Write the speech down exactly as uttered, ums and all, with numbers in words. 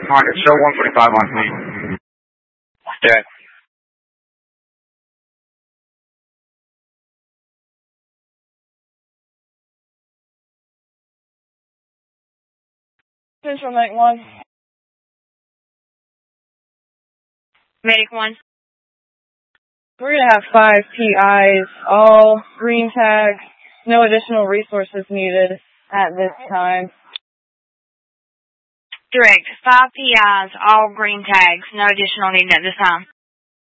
Alright, show one forty-five on me. Okay. Central Medic one. Medic one. We're going to have five P Is, all green tags, no additional resources needed at this time. Direct. Five P Is, all green tags, no additional needed at this time.